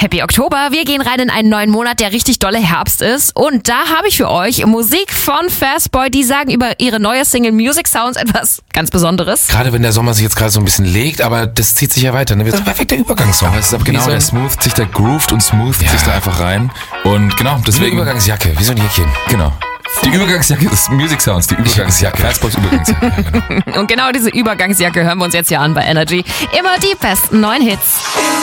Happy Oktober. Wir gehen rein in einen neuen Monat, der richtig dolle Herbst ist. Und da habe ich für euch Musik von Fastboy. Die sagen über ihre neue Single Music Sounds etwas ganz Besonderes. Gerade wenn der Sommer sich jetzt gerade so ein bisschen legt, aber das zieht sich ja weiter. Ne? Das ist ein perfekter Übergangssong. Aber es ist genau, der smooth sich, der groovt und smooth sich da einfach rein. Und genau, Wie eine deswegen... Übergangsjacke, wie so ein Jäckchen. Genau. Die Übergangsjacke ist Music Sounds, die Übergangsjacke. Fastboys Übergangsjacke. Ja, genau. Und genau diese Übergangsjacke hören wir uns jetzt hier an bei Energy. Immer die besten neuen Hits.